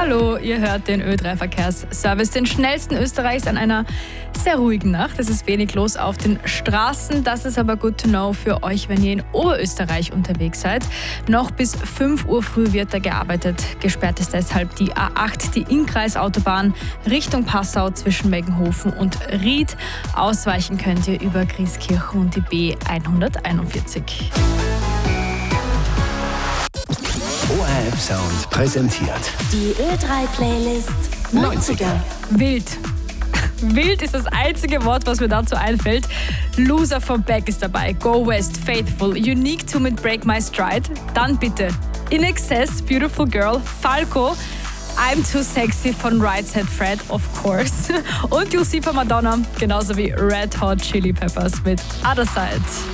Hallo, ihr hört den Ö3-Verkehrsservice, den schnellsten Österreichs an einer sehr ruhigen Nacht. Es ist wenig los auf den Straßen. Das ist aber good to know für euch, wenn ihr in Oberösterreich unterwegs seid. Noch bis 5 Uhr früh wird da gearbeitet. Gesperrt ist deshalb die A8, die Innkreisautobahn Richtung Passau zwischen Meggenhofen und Ried. Ausweichen könnt ihr über Grieskirchen und die B141. ORF Sound präsentiert Die Ö3-Playlist 90er. Wild. Wild ist das einzige Wort, was mir dazu einfällt. Loser von Beck ist dabei. Go West, Faithful, Unique 2 mit Break My Stride. Dann bitte In Excess, Beautiful Girl, Falco, I'm Too Sexy von Right Said Fred, of course. Und You'll See von Madonna, genauso wie Red Hot Chili Peppers mit Other Side.